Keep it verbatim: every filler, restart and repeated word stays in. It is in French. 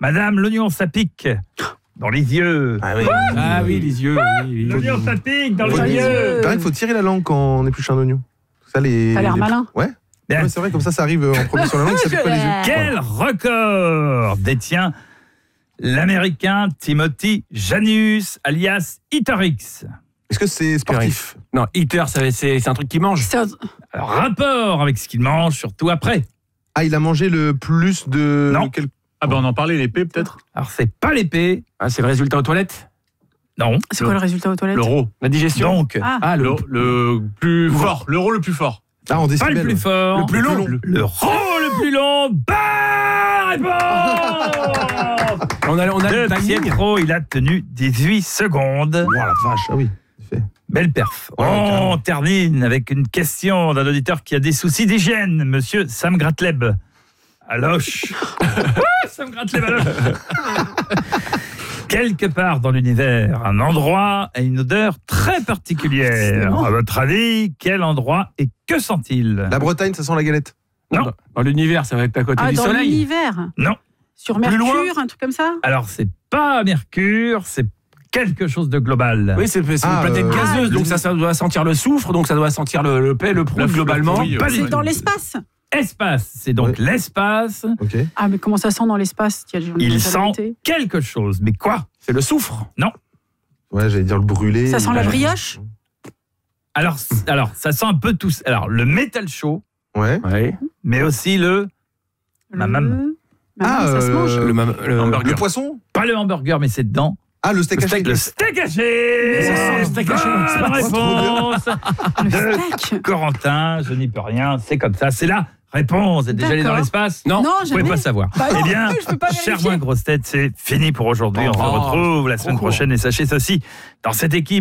Madame, l'oignon, ça pique dans les yeux. Ah oui, Ah oui, les yeux. Oui, oui. L'oignon, ça pique dans Faut- les yeux. Il paraît qu'il faut tirer la langue quand on épluche un oignon. Ça, les, Ça a l'air les- malin. Ouais. Bien. Ouais, c'est vrai, comme ça, ça arrive en premier sur la langue, ça pique pas les yeux. Quel record détient l'Américain Timothy Janus, alias Iterix? Est-ce que c'est sportif? Non, eater, ça va- c'est c'est un truc qui mange. C'est un- Alors, rapport avec ce qu'il mange, surtout après. Ah, il a mangé le plus de... Non. quel- Ah ben on en parlait, l'épée peut-être. Alors, c'est pas l'épée, Ah, c'est le résultat aux toilettes. non. C'est quoi le résultat aux toilettes? L'euro. La digestion. Donc, Ah, Ah, le, Le, le plus fort. L'euro le plus fort. Ah, en pas décibels. le plus fort. le plus long. long. Le rond le plus long. Bonne réponse. On a, on a le De timing. Pietro, il a tenu dix-huit secondes. Oh la vache, ah oui. Fait. Belle perf. Ouais, On carrément. termine avec une question d'un auditeur qui a des soucis d'hygiène, monsieur Sam Gratleb. À Loche. Ah, Sam Gratleb à Loche. Quelque part dans l'univers, un endroit a une odeur très particulière. À votre avis, quel endroit et que sent-il? La Bretagne, ça sent la galette. Non. Dans, dans l'univers, ça va être à côté ah du dans soleil. l'univers. Non. Sur Plus Mercure, loin un truc comme ça. Alors, c'est pas Mercure, c'est quelque chose de global. Oui, c'est c'est Ah, une planète euh, gazeuse, ah, donc ça, ça doit sentir le soufre, donc ça doit sentir le, le paix, le prout, La- globalement. la fouille, Pas ouais. du C'est dans tout. l'espace. Espace, c'est donc Ouais. l'espace. Ok. Ah, mais comment ça sent dans l'espace? Tiens, j'ai Il envie de sent vérité. quelque chose, mais quoi? C'est le soufre. Ouais, j'allais dire le brûlé. Ça sent la Ouais. brioche? Alors, c- alors, ça sent un peu tout. Alors, le métal chaud, Ouais. Ouais. mais aussi le, Ma Le- mam. Ma mam, ça se euh, mange. Le, mam- le- hamburger. Le poisson? pas le hamburger, mais c'est dedans. Ah, le steak Le haché. steak, le steak haché. Ça sent le steak haché. Bonne réponse Le de steak. Corentin. Je n'y peux rien. C'est comme ça. C'est la réponse. Vous êtes déjà allé dans D'accord. l'espace? Non. Non, Vous pouvez jamais. pas savoir. Bah non, eh bien, je peux pas cher vérifier. moins grosse tête, c'est fini pour aujourd'hui. On se Oh. retrouve la semaine Trop court. prochaine et sachez ceci. Dans cette équipe,